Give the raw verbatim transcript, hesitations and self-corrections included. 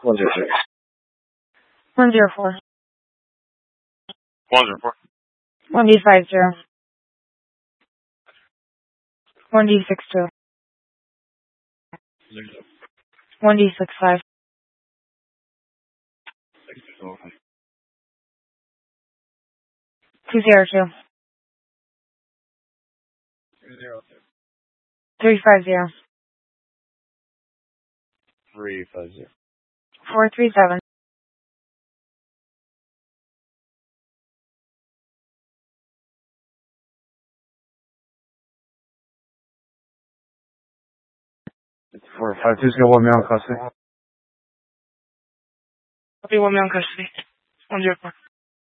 One zero six. One zero four. One zero four. One D five zero. One D six two. Zero zero. One D six five. Six zero five. Two zero two. Three zero two. Three five zero. Three five zero. Four three seven. Four five two's got one male in custody. Copy, one male in custody. One zero four.